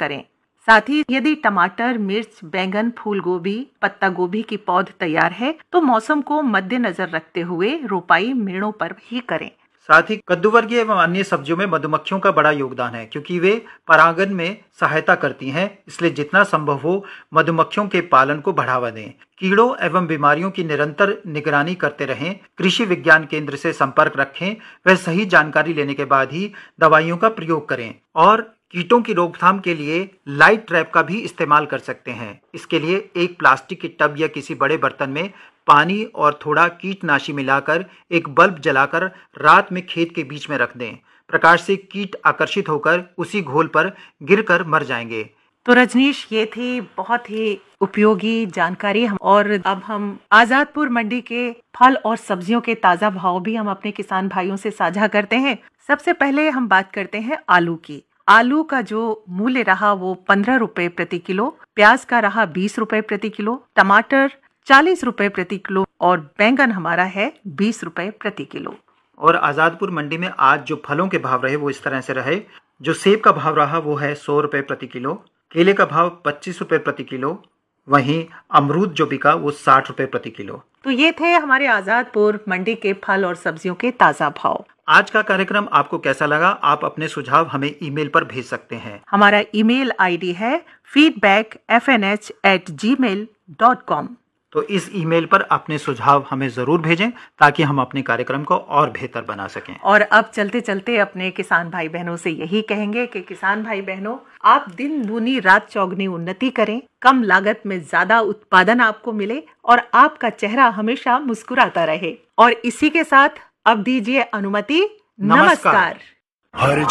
करें। साथ ही यदि टमाटर, मिर्च, बैंगन, फूल गोभी, पत्ता गोभी की पौध तैयार है तो मौसम को मद्देनजर रखते हुए रोपाई मेड़ों पर ही करें। साथ ही कद्दूवर्गीय एवं अन्य सब्जियों में मधुमक्खियों का बड़ा योगदान है, क्योंकि वे परागण में सहायता करती हैं। इसलिए जितना संभव हो मधुमक्खियों के पालन को बढ़ावा दें। कीड़ों एवं बीमारियों की निरंतर निगरानी करते रहें। कृषि विज्ञान केंद्र से संपर्क रखें। वह सही जानकारी लेने के बाद ही दवाइयों का प्रयोग करें। और कीटों की रोकथाम के लिए लाइट ट्रैप का भी इस्तेमाल कर सकते हैं। इसके लिए एक प्लास्टिक की टब या किसी बड़े बर्तन में पानी और थोड़ा कीटनाशी मिलाकर एक बल्ब जलाकर रात में खेत के बीच में रख दें। प्रकाश से कीट आकर्षित होकर उसी घोल पर गिरकर मर जाएंगे। तो रजनीश, ये थी बहुत ही उपयोगी जानकारी। और अब हम आजादपुर मंडी के फल और सब्जियों के ताजा भाव भी हम अपने किसान भाइयों से साझा करते हैं। सबसे पहले हम बात करते हैं आलू की। आलू का जो मूल्य रहा वो 15 रुपए प्रति किलो, प्याज का रहा 20 रुपए प्रति किलो, टमाटर 40 रुपए प्रति किलो और बैंगन हमारा है 20 रुपए प्रति किलो। और आजादपुर मंडी में आज जो फलों के भाव रहे वो इस तरह से रहे। जो सेब का भाव रहा वो है 100 रुपए प्रति किलो, केले का भाव 25 रुपए प्रति किलो, वहीं अमरूद जो बिका वो 60 रुपए प्रति किलो। तो ये थे हमारे आजादपुर मंडी के फल और सब्जियों के ताजा भाव। आज का कार्यक्रम आपको कैसा लगा? आप अपने सुझाव हमें ईमेल पर भेज सकते हैं। हमारा ईमेल आईडी है feedback@fnh@gmail.com। तो इस ईमेल पर अपने सुझाव हमें जरूर भेजें ताकि हम अपने कार्यक्रम को और बेहतर बना सकें। और अब चलते चलते अपने किसान भाई बहनों से यही कहेंगे कि किसान भाई बहनों, आप दिन दूनी रात चौगनी उन्नति करें, कम लागत में ज्यादा उत्पादन आपको मिले और आपका चेहरा हमेशा मुस्कुराता रहे। और इसी के साथ अब दीजिए अनुमति। नमस्कार।